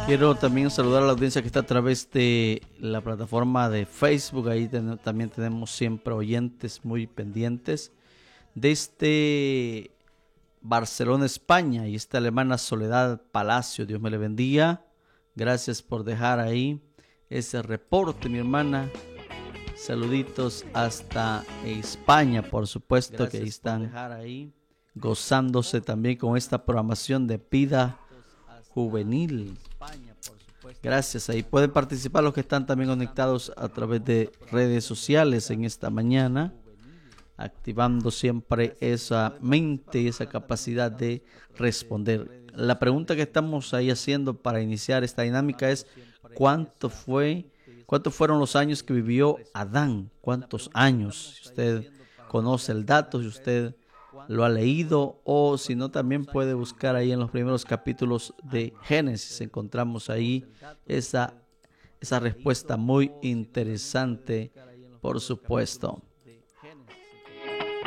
Quiero también saludar a la audiencia que está a través de la plataforma de Facebook. Ahí también tenemos siempre oyentes muy pendientes. Desde Barcelona, España, y esta alemana Soledad Palacio, Dios me le bendiga. Gracias por dejar ahí ese reporte, mi hermana. Saluditos hasta España, por supuesto. Gracias, que ahí están gozándose también con esta programación de vida juvenil. Gracias, ahí pueden participar los que están también conectados a través de redes sociales en esta mañana, activando siempre esa mente y esa capacidad de responder. La pregunta que estamos ahí haciendo para iniciar esta dinámica es ¿cuántos fueron los años que vivió Adán? ¿Cuántos años? Si usted conoce el dato, si usted lo ha leído, o si no, también puede buscar ahí en los primeros capítulos de Génesis. Encontramos ahí esa respuesta muy interesante, por supuesto.